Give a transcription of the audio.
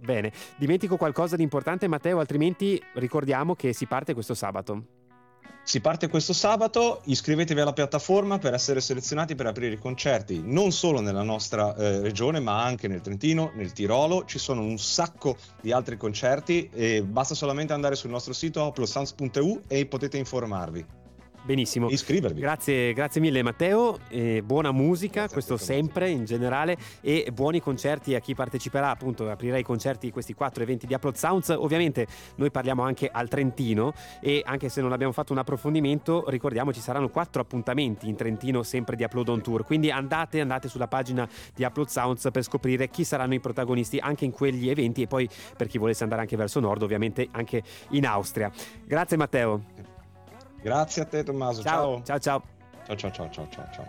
Bene, dimentico qualcosa di importante, Matteo, altrimenti ricordiamo che si parte questo sabato. Si parte questo sabato, iscrivetevi alla piattaforma per essere selezionati per aprire i concerti, non solo nella nostra regione, ma anche nel Trentino, nel Tirolo. Ci sono un sacco di altri concerti e basta solamente andare sul nostro sito uploadsounds.eu e potete informarvi. Benissimo, Iscrivervi. grazie mille Matteo, buona musica, Grazie questo a te, sempre in generale, e buoni concerti a chi parteciperà, appunto aprirà i concerti, questi 4 eventi di Upload Sounds. Ovviamente noi parliamo anche al Trentino e anche se non abbiamo fatto un approfondimento, ricordiamo ci saranno 4 appuntamenti in Trentino sempre di Upload on Tour, quindi andate sulla pagina di Upload Sounds per scoprire chi saranno i protagonisti anche in quegli eventi, e poi per chi volesse andare anche verso nord, ovviamente anche in Austria. Grazie Matteo. Grazie a te Tommaso, Ciao. ciao. Ciao. Ciao.